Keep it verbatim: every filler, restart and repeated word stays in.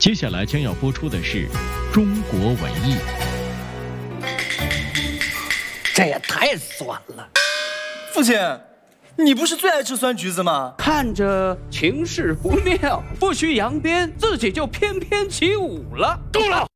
接下来将要播出的是中国文艺。 这也太酸了。 父亲，你不是最爱吃酸橘子吗？ 看着情势不妙，不需扬鞭，自己就翩翩起舞了。 够了！